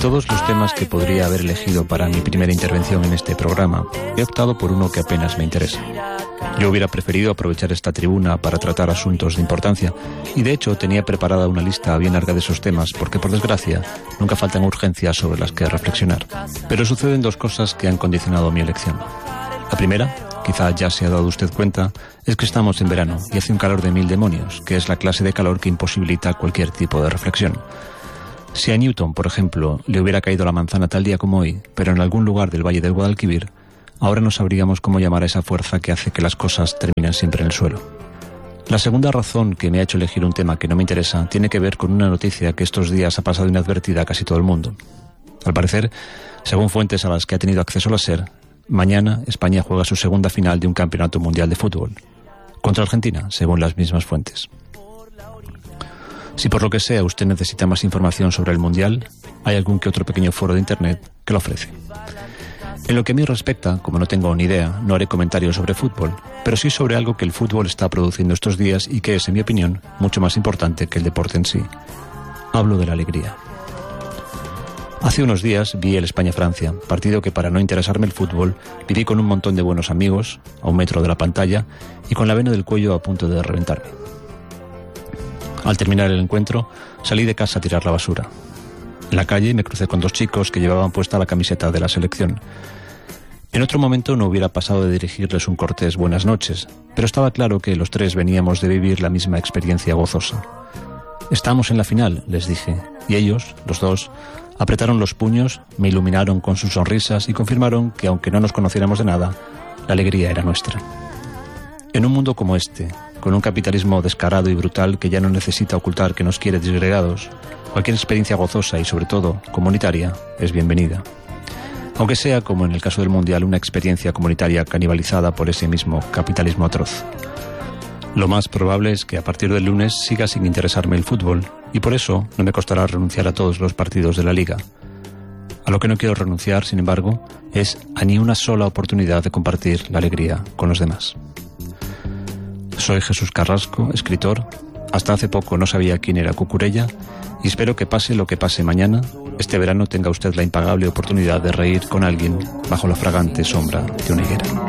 todos los temas que podría haber elegido para mi primera intervención en este programa, he optado por uno que apenas me interesa. Yo hubiera preferido aprovechar esta tribuna para tratar asuntos de importancia, y de hecho tenía preparada una lista bien larga de esos temas, porque por desgracia nunca faltan urgencias sobre las que reflexionar. Pero suceden dos cosas que han condicionado mi elección. La primera, quizá ya se ha dado usted cuenta, es que estamos en verano y hace un calor de 1000 demonios, que es la clase de calor que imposibilita cualquier tipo de reflexión. Si a Newton, por ejemplo, le hubiera caído la manzana tal día como hoy, pero en algún lugar del Valle del Guadalquivir, ahora no sabríamos cómo llamar a esa fuerza que hace que las cosas terminen siempre en el suelo. La segunda razón que me ha hecho elegir un tema que no me interesa tiene que ver con una noticia que estos días ha pasado inadvertida a casi todo el mundo. Al parecer, según fuentes a las que ha tenido acceso la SER, mañana España juega su segunda final de un campeonato mundial de fútbol, contra Argentina, según las mismas fuentes. Si por lo que sea usted necesita más información sobre el Mundial, hay algún que otro pequeño foro de Internet que lo ofrece. En lo que a mí respecta, como no tengo ni idea, no haré comentarios sobre fútbol, pero sí sobre algo que el fútbol está produciendo estos días y que es, en mi opinión, mucho más importante que el deporte en sí. Hablo de la alegría. Hace unos días vi el España-Francia, partido que para no interesarme el fútbol viví con un montón de buenos amigos, a 1 metro de la pantalla, y con la vena del cuello a punto de reventarme. Al terminar el encuentro, salí de casa a tirar la basura. En la calle me crucé con 2 chicos que llevaban puesta la camiseta de la selección. En otro momento no hubiera pasado de dirigirles un cortés buenas noches, pero estaba claro que los 3 veníamos de vivir la misma experiencia gozosa. Estamos en la final, les dije, y ellos, los 2, apretaron los puños, me iluminaron con sus sonrisas y confirmaron que aunque no nos conociéramos de nada, la alegría era nuestra. En un mundo como este, con un capitalismo descarado y brutal que ya no necesita ocultar que nos quiere disgregados, cualquier experiencia gozosa y sobre todo comunitaria es bienvenida. Aunque sea, como en el caso del Mundial, una experiencia comunitaria canibalizada por ese mismo capitalismo atroz. Lo más probable es que a partir del lunes siga sin interesarme el fútbol y por eso no me costará renunciar a todos los partidos de la Liga. A lo que no quiero renunciar, sin embargo, es a ni una sola oportunidad de compartir la alegría con los demás. Soy Jesús Carrasco, escritor. Hasta hace poco no sabía quién era Cucurella y espero que pase lo que pase mañana, este verano tenga usted la impagable oportunidad de reír con alguien bajo la fragante sombra de una higuera.